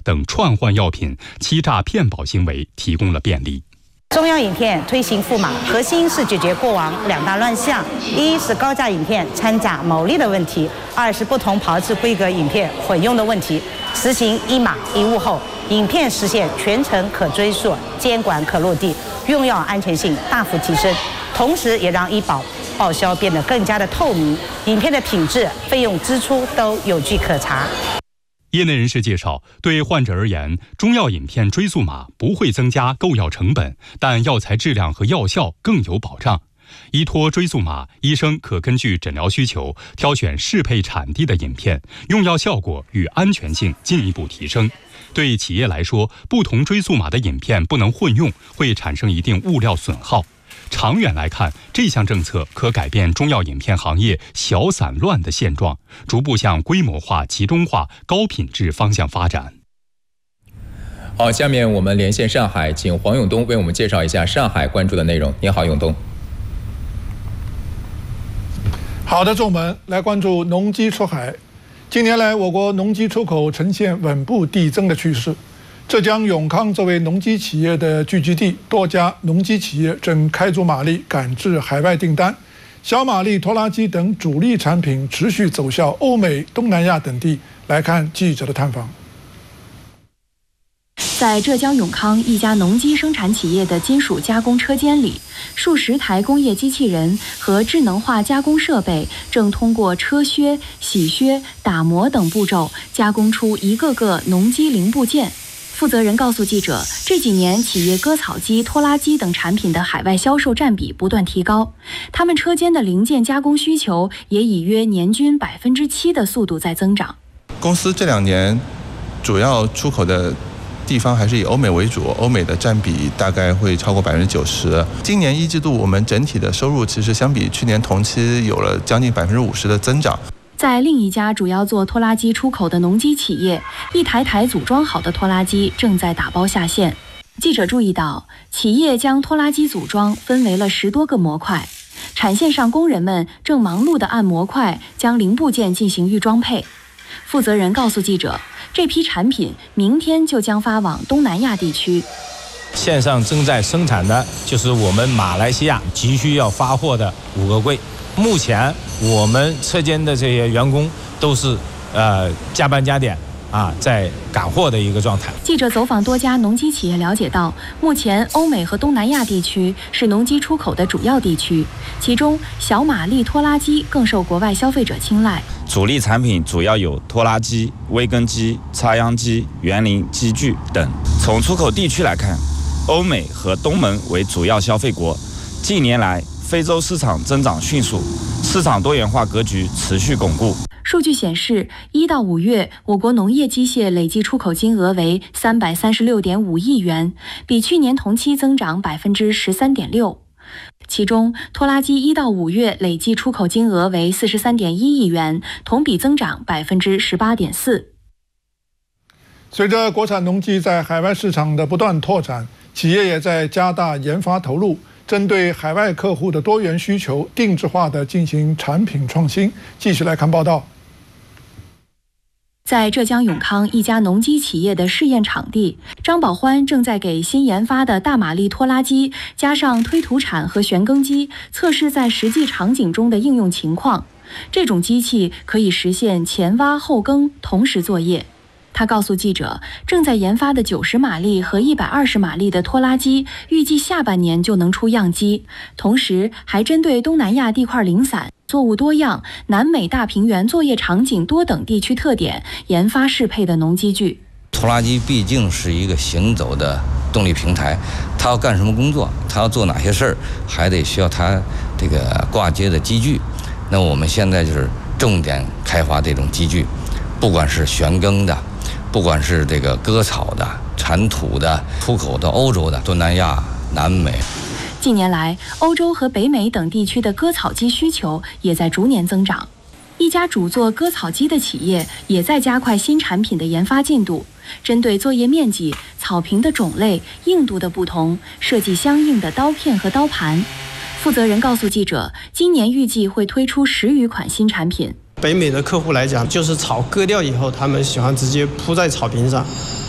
等串换药品、欺诈骗保行为提供了便利。 中药影片推行驸马，核心是解决过往2大乱象：一是高价影片掺假牟利的问题；二是不同炮制规格影片混用的问题。实行一码一物后，影片实现全程可追溯、监管可落地，用药安全性大幅提升，同时也让医保报销变得更加的透明，影片的品质、费用支出都有据可查。 业内人士介绍，对患者而言，中药影片追溯码不会增加购药成本，但药材质量和药效更有保障。依托追溯码，医生可根据诊疗需求挑选适配产地的影片，用药效果与安全性进一步提升。对企业来说，不同追溯码的影片不能混用，会产生一定物料损耗。长远来看，这项政策可改变中药影片行业小散乱的现状，逐步向规模化、集中化、高品质方向发展。 好，下面我们连线上海，请黄永东为我们介绍一下上海关注的内容。你好，永东。 好的，众们来关注农机出海。近年来，我国农机出口呈现稳步递增的趋势。浙江永康作为农机企业的聚集地，多家农机企业正开足马力赶制海外订单，小马力拖拉机等主力产品持续走向欧美、东南亚等地。来看记者的探访。 在浙江永康一家农机生产企业的金属加工车间里，数十台工业机器人和智能化加工设备正通过车削、洗削、打磨等步骤加工出一个个农机零部件。负责人告诉记者，这几年企业割草机、拖拉机等产品的海外销售占比不断提高，他们车间的零件加工需求也以约年均7%的速度在增长。 公司这2年主要出口的地方还是以欧美为主，欧美的占比大概会超过90%。今年1季度我们整体的收入其实相比去年同期有了将近50%的增长。 在另一家主要做拖拉机出口的农机企业，一台台组装好的拖拉机正在打包下线。记者注意到，企业将拖拉机组装分为了10多个模块，产线上工人们正忙碌地按模块将零部件进行预装配。负责人告诉记者，这批产品明天就将发往东南亚地区。 线上正在生产的就是我们马来西亚急需要发货的5个柜。目前我们车间的这些员工都是加班加点在赶货的一个状态。 记者走访多家农机企业了解到，目前欧美和东南亚地区是农机出口的主要地区，其中小马力拖拉机更受国外消费者青睐。 主力产品主要有拖拉机、微耕机、插秧机、园林机具等。从出口地区来看，欧美和东盟为主要消费国，近年来非洲市场增长迅速，市场多元化格局持续巩固。 数据显示，1到5月，我国农业机械累计出口金额为336.5亿元，比去年同期增长13.6%。其中，拖拉机1到5月累计出口金额为43.1亿元，同比增长18.4%。 随着国产农机在海外市场的不断拓展，企业也在加大研发投入，针对海外客户的多元需求，定制化的进行产品创新。继续来看报道。 在浙江永康一家农机企业的试验场地，张宝欢正在给新研发的大马力拖拉机加上推土铲和旋耕机，测试在实际场景中的应用情况。这种机器可以实现前挖后耕同时作业。他告诉记者，正在研发的90马力和120马力的拖拉机，预计下半年就能出样机。同时，还针对东南亚地块零散、作物多样、南美大平原作业场景多等地区特点，研发适配的农机具。 拖拉机毕竟是一个行走的动力平台，它要干什么工作，它要做哪些事儿，还得需要它这个挂接的机具。那我们现在就是重点开发这种机具，不管是旋耕的，不管是这个割草的、铲土的、出口到欧洲的、东南亚、南美。 近年来，欧洲和北美等地区的割草机需求也在逐年增长。一家主做割草机的企业也在加快新产品的研发进度，针对作业面积、草坪的种类、硬度的不同，设计相应的刀片和刀盘。负责人告诉记者，今年预计会推出10余款新产品。 北美的客户来讲，就是草割掉以后，他们喜欢直接铺在草坪上，